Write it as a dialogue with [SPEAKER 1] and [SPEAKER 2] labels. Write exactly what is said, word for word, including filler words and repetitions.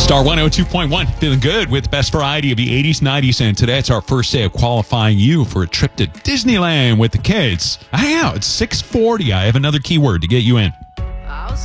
[SPEAKER 1] Star one oh two point one, feeling good with the best variety of the eighties, nineties, and today it's our first day of qualifying you for a trip to Disneyland with the kids. Hang out, it's six forty. I have another keyword to get you in.